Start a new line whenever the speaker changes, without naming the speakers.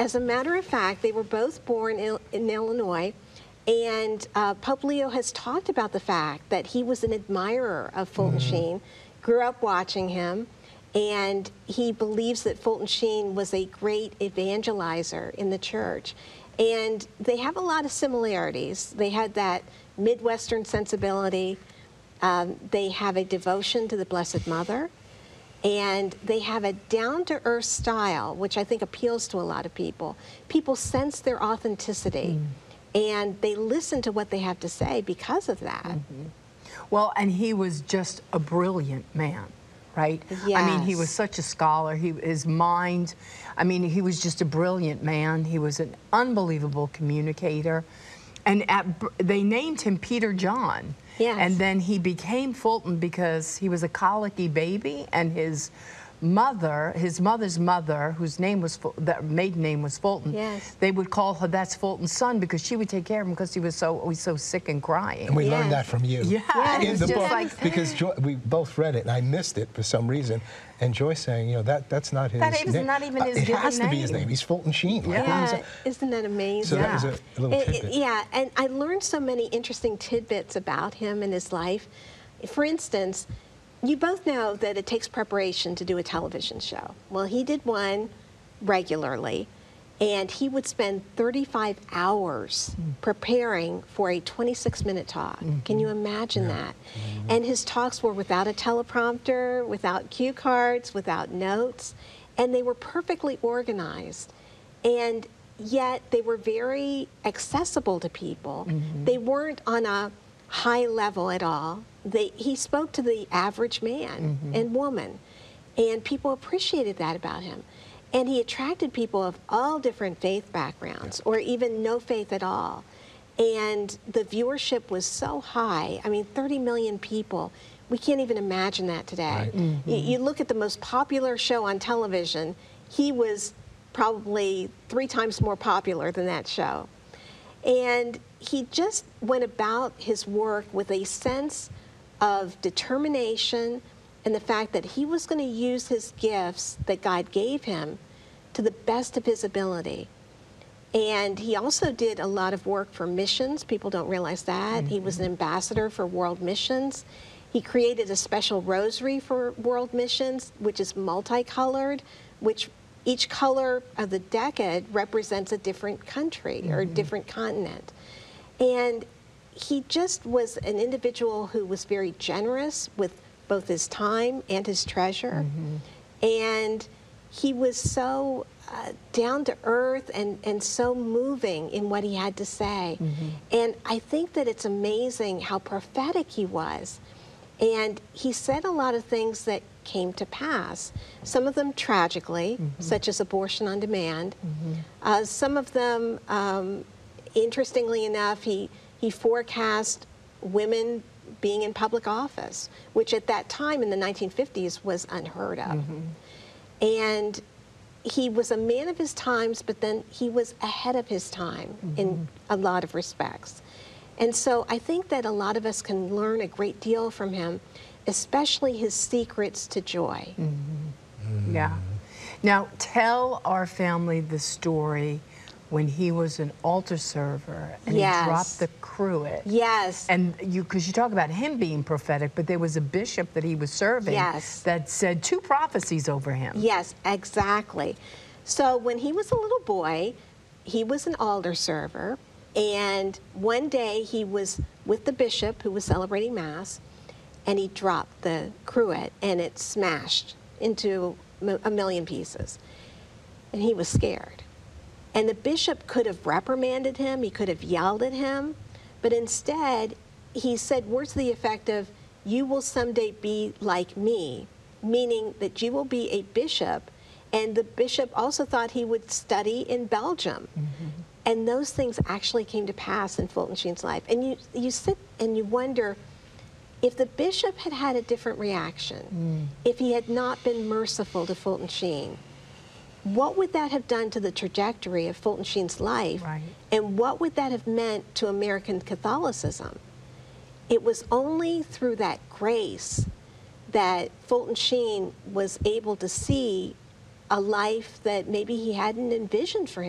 as a matter of fact, they were both born in Illinois, and Pope Leo has talked about the fact that he was an admirer of Fulton Sheen, grew up watching him, and he believes that Fulton Sheen was a great evangelizer in the church. And they have a lot of similarities. They had that Midwestern sensibility. They have a devotion to the Blessed Mother. And they have a down-to-earth style, which I think appeals to a lot of people. People sense their authenticity, and they listen to what they have to say because of that.
Well, and he was just a brilliant man, right?
Yes.
I mean, he was such a scholar. His mind, I mean, he was just a brilliant man. He was an unbelievable communicator. And they named him Peter John.
Yes.
And then he became Fulton because he was a colicky baby, and his mother's mother, whose name was that maiden name was Fulton.
Yes.
They would call her, that's Fulton's son, because she would take care of him because he was so sick and crying.
And we learned that from you.
Yeah,
in the book,
like,
because we both read it, and I missed it for some reason. And Joyce saying, you know, that's not his name.
That is not even his
It
given
has to be his
name.
name. He's Fulton Sheen.
Yeah, isn't that amazing?
So that was a little tidbit.
Yeah, and I learned so many interesting tidbits about him and his life. For instance, you both know that it takes preparation to do a television show. Well, he did one regularly, and he would spend 35 hours preparing for a 26-minute talk. Can you imagine that? And his talks were without a teleprompter, without cue cards, without notes, and they were perfectly organized. And yet they were very accessible to people. They weren't on a high level at all. He spoke to the average man and woman, and people appreciated that about him. And he attracted people of all different faith backgrounds, or even no faith at all. And the viewership was so high. I mean, 30 million people. We can't even imagine that today.
Right.
You look at the most popular show on television, he was probably 3 times more popular than that show. And he just went about his work with a sense of determination and the fact that he was going to use his gifts that God gave him to the best of his ability. And he also did a lot of work for missions. People don't realize that. He was an ambassador for world missions. He created a special rosary for world missions, which is multicolored, which each color of the decade represents a different country or a different continent. And he just was an individual who was very generous with both his time and his treasure. And he was so down to earth and so moving in what he had to say. And I think that it's amazing how prophetic he was. And he said a lot of things that came to pass. Some of them tragically, such as abortion on demand. Some of them, interestingly enough, he forecast women being in public office, which at that time in the 1950s was unheard of. And he was a man of his times, but then he was ahead of his time in a lot of respects. And so I think that a lot of us can learn a great deal from him, especially his secrets to joy.
Yeah. Now, tell our family the story when he was an altar server and he dropped the cruet.
Yes.
And because you talk about him being prophetic, but there was a bishop that he was serving that said 2 prophecies over him.
Yes, exactly. So when he was a little boy, he was an altar server, and one day he was with the bishop who was celebrating Mass, and he dropped the cruet, and it smashed into a million pieces. And he was scared. And the bishop could have reprimanded him, he could have yelled at him, but instead he said words to the effect of, "You will someday be like me," meaning that you will be a bishop. And the bishop also thought he would study in Belgium. And those things actually came to pass in Fulton Sheen's life. And you sit and you wonder, if the bishop had had a different reaction, if he had not been merciful to Fulton Sheen, what would that have done to the trajectory of Fulton Sheen's life? And what would that have meant to American Catholicism? It was only through that grace that Fulton Sheen was able to see a life that maybe he hadn't envisioned for himself.